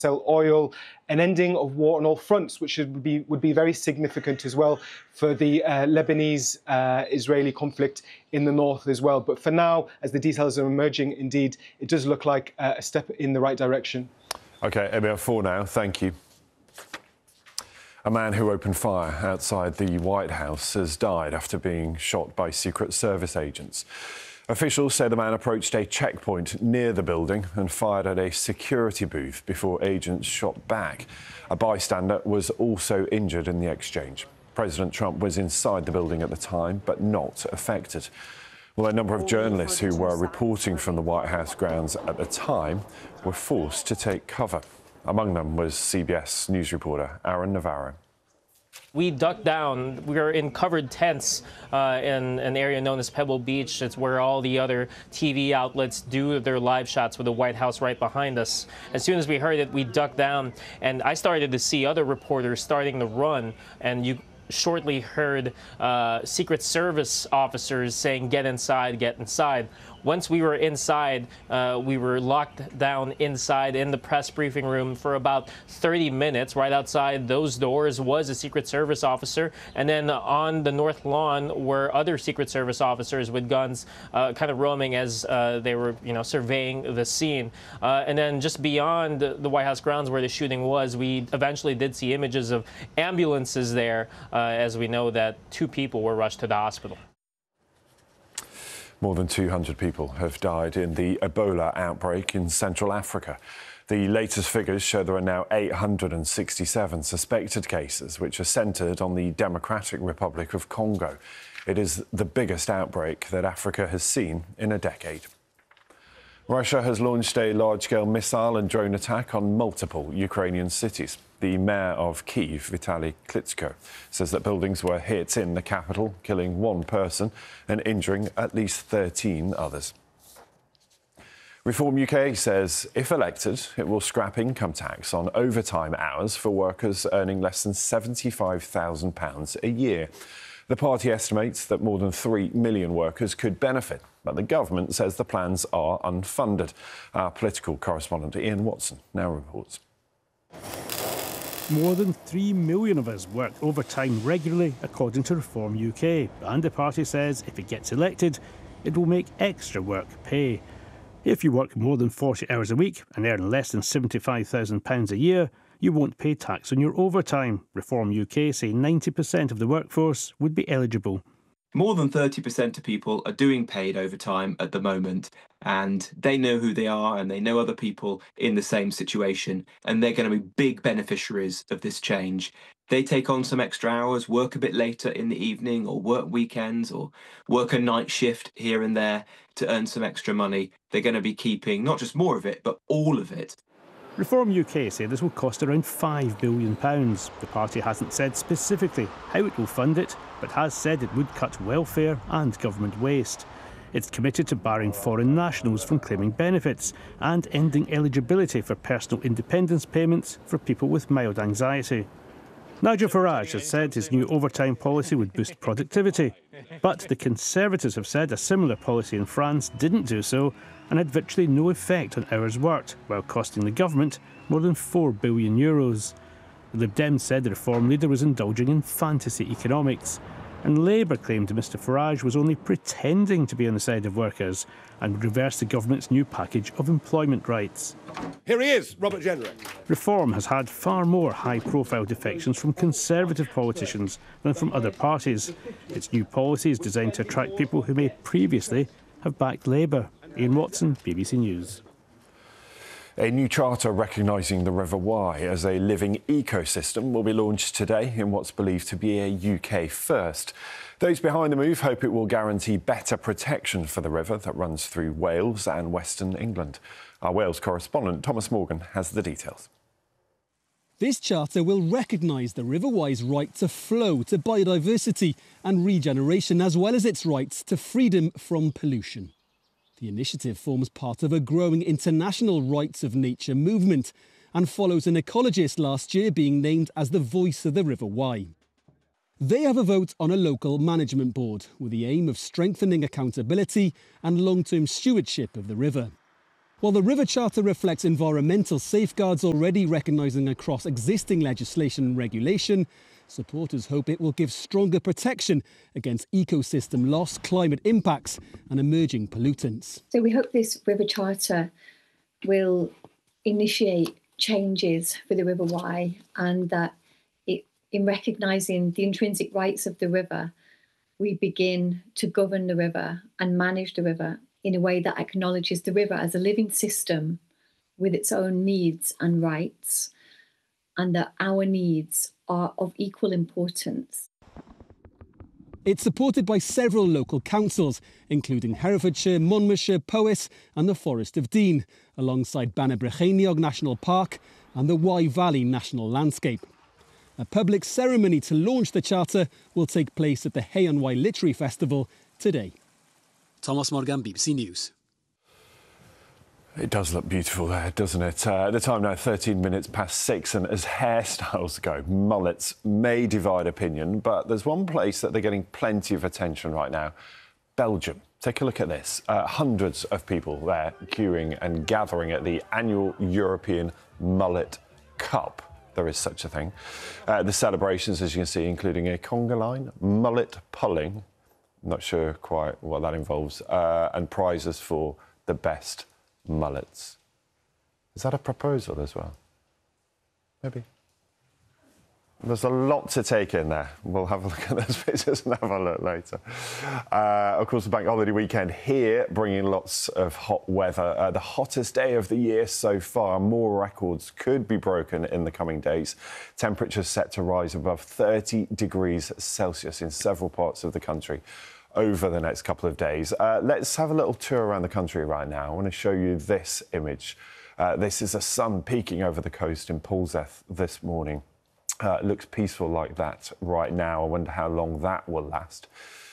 sell oil, an ending of war on all fronts, which would be very significant as well for the Lebanese-Israeli conflict in the north as well. But for now, as the details are emerging, indeed, it does look like a step in the right direction. OK, Emir, for now, thank you. A man who opened fire outside the White House has died after being shot by Secret Service agents. Officials say the man approached a checkpoint near the building and fired at a security booth before agents shot back. A bystander was also injured in the exchange. President Trump was inside the building at the time, but not affected. Well, a number of journalists who were reporting from the White House grounds at the time were forced to take cover. Among them was CBS News reporter Aaron Navarro. We ducked down. We were in covered tents in an area known as Pebble Beach. It's where all the other TV outlets do their live shots with the White House right behind us. As soon as we heard it, we ducked down, and I started to see other reporters starting to run, and you shortly heard Secret Service officers saying, "Get inside, get inside." Once we were inside, we were locked down inside in the press briefing room for about 30 minutes. Right outside those doors was a Secret Service officer. And then on the north lawn were other Secret Service officers with guns kind of roaming as they were, surveying the scene. And then just beyond the White House grounds where the shooting was, we eventually did see images of ambulances there, as we know that 2 people were rushed to the hospital. More than 200 people have died in the Ebola outbreak in Central Africa. The latest figures show there are now 867 suspected cases, which are centred on the Democratic Republic of Congo. It is the biggest outbreak that Africa has seen in a decade. Russia has launched a large-scale missile and drone attack on multiple Ukrainian cities. The mayor of Kyiv, Vitaly Klitschko, says that buildings were hit in the capital, killing 1 person and injuring at least 13 others. Reform UK says if elected, it will scrap income tax on overtime hours for workers earning less than £75,000 a year. The party estimates that more than 3 million workers could benefit, but the government says the plans are unfunded. Our political correspondent Ian Watson now reports. More than 3 million of us work overtime regularly, according to Reform UK. And the party says if it gets elected, it will make extra work pay. If you work more than 40 hours a week and earn less than £75,000 a year, you won't pay tax on your overtime. Reform UK say 90% of the workforce would be eligible. More than 30% of people are doing paid overtime at the moment, and they know who they are and they know other people in the same situation, and they're going to be big beneficiaries of this change. They take on some extra hours, work a bit later in the evening or work weekends or work a night shift here and there to earn some extra money. They're going to be keeping not just more of it, but all of it. Reform UK say this will cost around £5 billion. The party hasn't said specifically how it will fund it, but has said it would cut welfare and government waste. It's committed to barring foreign nationals from claiming benefits and ending eligibility for personal independence payments for people with mild anxiety. Nigel Farage has said his new overtime policy would boost productivity, but the Conservatives have said a similar policy in France didn't do so and had virtually no effect on hours worked, while costing the government more than €4 billion. The Lib Dems said the Reform leader was indulging in fantasy economics, and Labour claimed Mr Farage was only pretending to be on the side of workers and would reverse the government's new package of employment rights. Here he is, Robert Jenrick. Reform has had far more high-profile defections from Conservative politicians than from other parties. Its new policy is designed to attract people who may previously have backed Labour. Ian Watson, BBC News. A new charter recognising the River Wye as a living ecosystem will be launched today in what's believed to be a UK first. Those behind the move hope it will guarantee better protection for the river that runs through Wales and Western England. Our Wales correspondent Thomas Morgan has the details. This charter will recognise the River Wye's right to flow, to biodiversity and regeneration, as well as its rights to freedom from pollution. The initiative forms part of a growing international rights of nature movement and follows an ecologist last year being named as the voice of the River Wye. They have a vote on a local management board with the aim of strengthening accountability and long-term stewardship of the river. While the River Charter reflects environmental safeguards already recognising across existing legislation and regulation, supporters hope it will give stronger protection against ecosystem loss, climate impacts and emerging pollutants. So we hope this River Charter will initiate changes for the River Wye, and that in recognising the intrinsic rights of the river, we begin to govern the river and manage the river in a way that acknowledges the river as a living system with its own needs and rights, and that our needs are of equal importance. It's supported by several local councils, including Herefordshire, Monmouthshire, Powys and the Forest of Dean, alongside Banna-Brycheiniog National Park and the Wye Valley National Landscape. A public ceremony to launch the charter will take place at the Hay on Wye Literary Festival today. Thomas Morgan, BBC News. It does look beautiful there, doesn't it? At the time now, 13 minutes past 6, and as hairstyles go, mullets may divide opinion, but there's one place that they're getting plenty of attention right now: Belgium. Take a look at this. Hundreds of people there queuing and gathering at the annual European Mullet Cup. There is such a thing. The celebrations, as you can see, including a conga line, mullet pulling, not sure quite what that involves, and prizes for the best mullets. Is that a proposal as well? Maybe. There's a lot to take in there. We'll have a look at those pictures and have a look later. Of course, the bank holiday weekend here, bringing lots of hot weather. The hottest day of the year so far. More records could be broken in the coming days. Temperatures set to rise above 30 degrees Celsius in several parts of the country over the next couple of days. Let's have a little tour around the country right now. I want to show you this image. This is the sun peeking over the coast in Polzeath this morning. It looks peaceful like that right now. I wonder how long that will last.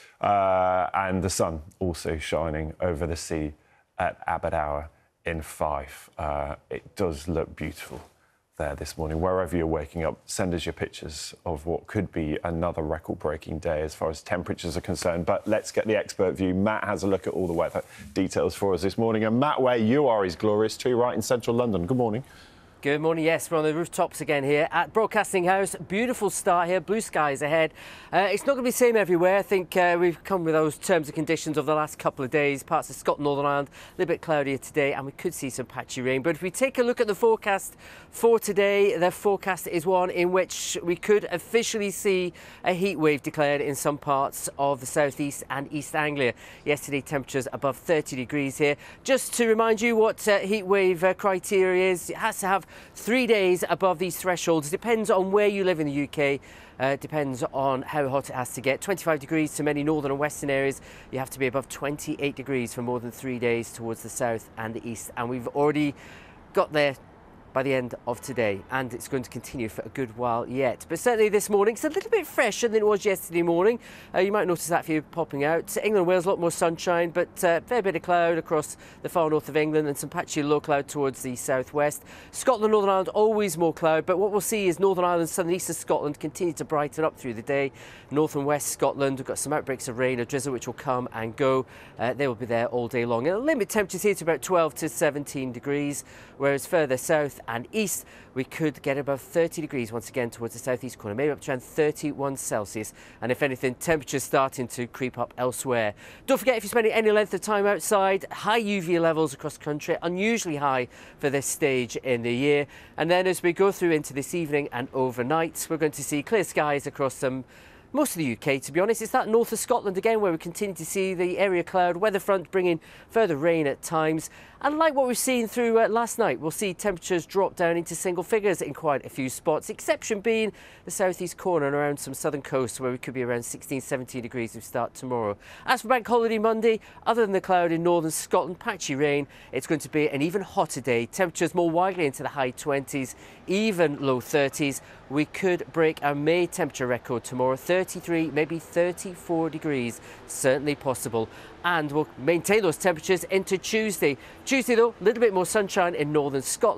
And the sun also shining over the sea at Aberdour in Fife. It does look beautiful there this morning. Wherever you're waking up, send us your pictures of what could be another record-breaking day as far as temperatures are concerned. But let's get the expert view. Matt has a look at all the weather details for us this morning. And Matt, where you are is glorious too, right in central London. Good morning. Good morning. Yes, we're on the rooftops again here at Broadcasting House. Beautiful start here, blue skies ahead. It's not going to be the same everywhere. I think we've come with those terms and conditions over the last couple of days. Parts of Scotland, Northern Ireland, a little bit cloudier today, and we could see some patchy rain. But if we take a look at the forecast for today, the forecast is one in which we could officially see a heat wave declared in some parts of the southeast and East Anglia. Yesterday, temperatures above 30 degrees here. Just to remind you what heat wave criteria is, it has to have 3 days above these thresholds. Depends on where you live in the UK. Depends on how hot it has to get. 25 degrees to many northern and western areas. You have to be above 28 degrees for more than 3 days towards the south and the east. And we've already got there by the end of today, and it's going to continue for a good while yet. But certainly this morning it's a little bit fresher than it was yesterday morning. You might notice that if you're popping out. England and Wales, a lot more sunshine, but a fair bit of cloud across the far north of England and some patchy low cloud towards the southwest. Scotland, Northern Ireland, always more cloud, but what we'll see is Northern Ireland, southern east of Scotland continue to brighten up through the day. North and west Scotland, we've got some outbreaks of rain or drizzle which will come and go. They will be there all day long. And the limit temperatures here to about 12 to 17 degrees, whereas further south and east we could get above 30 degrees once again towards the southeast corner, maybe up to around 31 Celsius, and if anything, temperatures starting to creep up elsewhere. Don't forget, if you're spending any length of time outside, high UV levels across the country, unusually high for this stage in the year. And then as we go through into this evening and overnight, we're going to see clear skies across most of the UK, to be honest. It's that north of Scotland again where we continue to see the area cloud, weather front bringing further rain at times. And like what we've seen through last night, we'll see temperatures drop down into single figures in quite a few spots, exception being the southeast corner and around some southern coast where we could be around 16, 17 degrees as we start tomorrow. As for Bank Holiday Monday, other than the cloud in northern Scotland, patchy rain, it's going to be an even hotter day. Temperatures more widely into the high 20s, even low 30s. We could break our May temperature record tomorrow, 33, maybe 34 degrees, certainly possible. And we'll maintain those temperatures into Tuesday. Tuesday, though, a little bit more sunshine in northern Scotland,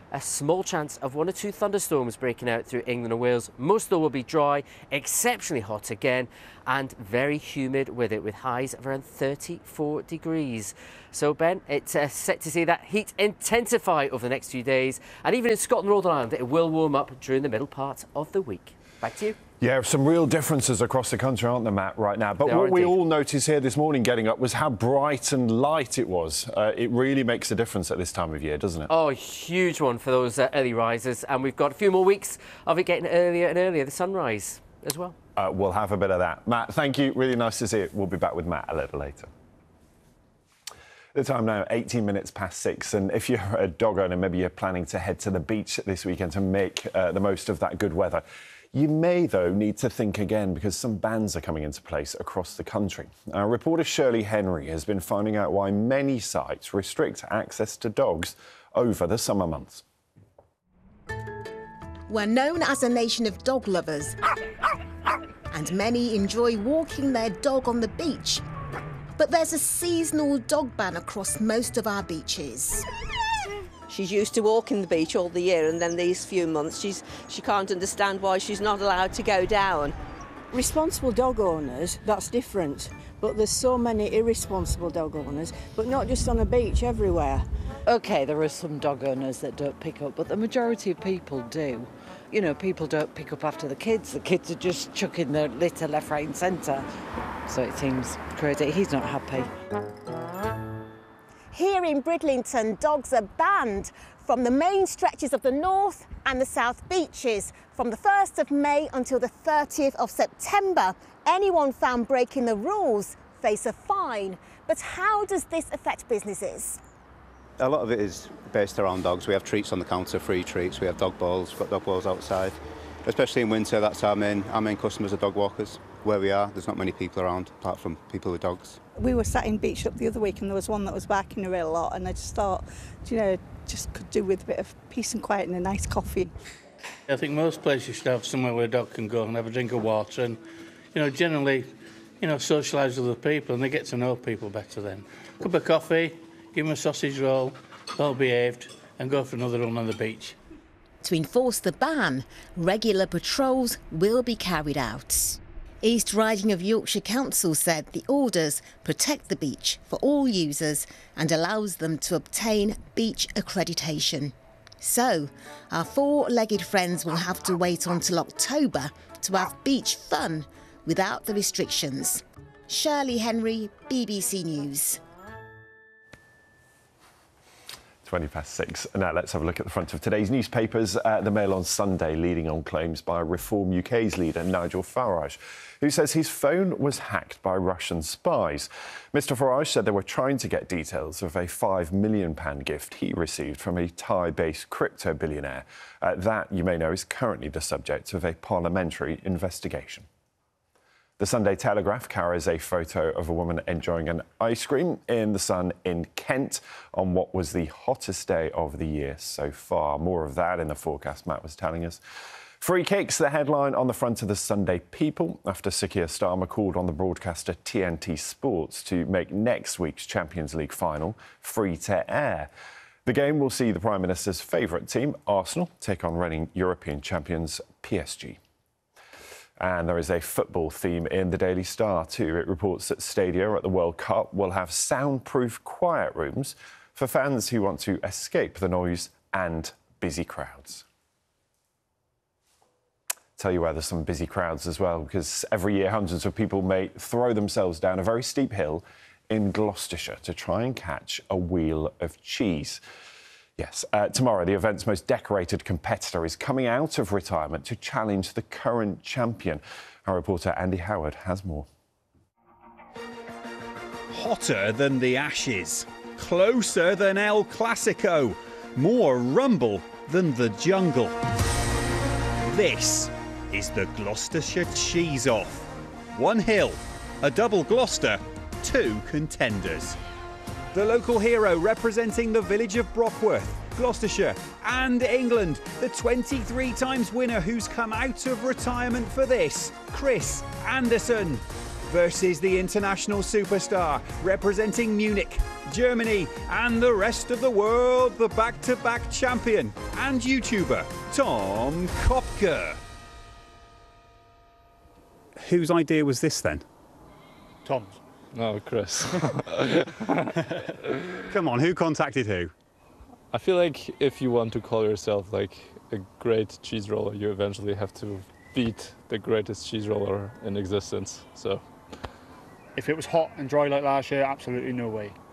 A small chance of 1 or 2 thunderstorms breaking out through England and Wales. Most though will be dry, exceptionally hot again, and very humid with it, with highs of around 34 degrees. So Ben, it's set to see that heat intensify over the next few days, and even in Scotland and Northern Ireland it will warm up during the middle part of the week. Back to you. Yeah, some real differences across the country, aren't there, Matt, right now? But what we all noticed here this morning getting up was how bright and light it was. It really makes a difference at this time of year, doesn't it? Oh, a huge one for those early risers. And we've got a few more weeks of it getting earlier and earlier, the sunrise as well. We'll have a bit of that. Matt, thank you. Really nice to see you. We'll be back with Matt a little later. The time now, 18 minutes past 6. And if you're a dog owner, maybe you're planning to head to the beach this weekend to make the most of that good weather. You may, though, need to think again because some bans are coming into place across the country. Our reporter Shirley Henry has been finding out why many sites restrict access to dogs over the summer months. We're known as a nation of dog lovers, and many enjoy walking their dog on the beach. But there's a seasonal dog ban across most of our beaches. She's used to walking the beach all the year, and then these few months she can't understand why she's not allowed to go down. Responsible dog owners, that's different, but there's so many irresponsible dog owners, but not just on a beach, everywhere. OK, there are some dog owners that don't pick up, but the majority of people do. You know, people don't pick up after the kids are just chucking the litter left, right and centre. So it seems crazy. He's not happy. Here in Bridlington, dogs are banned from the main stretches of the north and the south beaches from the 1st of May until the 30th of September. Anyone found breaking the rules face a fine. But how does this affect businesses? A lot of it is based around dogs. We have treats on the counter, free treats. We have dog balls, we've got dog balls outside. Especially in winter, that's our main customers are dog walkers. Where we are, there's not many people around, apart from people with dogs. We were sat in Beach Up the other week and there was one that was barking a real lot, and I just thought, you know, just could do with a bit of peace and quiet and a nice coffee. I think most places should have somewhere where a dog can go and have a drink of water and, you know, generally, you know, socialise with other people, and they get to know people better then. Cup of coffee, give them a sausage roll, well behaved, and go for another run on the beach. To enforce the ban, regular patrols will be carried out. East Riding of Yorkshire Council said the orders protect the beach for all users and allows them to obtain beach accreditation. So, our four-legged friends will have to wait until October to have beach fun without the restrictions. Shirley Henry, BBC News. 20 past 6. Now let's have a look at the front of today's newspapers. The Mail on Sunday leading on claims by Reform UK's leader, Nigel Farage, who says his phone was hacked by Russian spies. Mr Farage said they were trying to get details of a £5 million gift he received from a Thai-based crypto billionaire. That, you may know, is currently the subject of a parliamentary investigation. The Sunday Telegraph carries a photo of a woman enjoying an ice cream in the sun in Kent on what was the hottest day of the year so far. More of that in the forecast, Matt was telling us. Free kicks, the headline on the front of the Sunday People, after Sir Keir Starmer called on the broadcaster TNT Sports to make next week's Champions League final free to air. The game will see the Prime Minister's favourite team, Arsenal, take on reigning European champions PSG. And there is a football theme in the Daily Star too. It reports that stadia at the World Cup will have soundproof quiet rooms for fans who want to escape the noise and busy crowds. Tell you where there's some busy crowds as well, because every year hundreds of people may throw themselves down a very steep hill in Gloucestershire to try and catch a wheel of cheese. Yes, tomorrow the event's most decorated competitor is coming out of retirement to challenge the current champion. Our reporter Andy Howard has more. Hotter than the Ashes, closer than El Clasico, more rumble than the jungle. This is the Gloucestershire Cheese Off. One hill, a double Gloucester, two contenders. The local hero representing the village of Brockworth, Gloucestershire and England. The 23 times winner who's come out of retirement for this, Chris Anderson. Versus the international superstar representing Munich, Germany, and the rest of the world, the back-to-back champion and YouTuber, Tom Kopke. Whose idea was this then? Tom's. No, Chris. Come on, who contacted who? I feel like if you want to call yourself like a great cheese roller, you eventually have to beat the greatest cheese roller in existence. So, if it was hot and dry like last year, absolutely no way.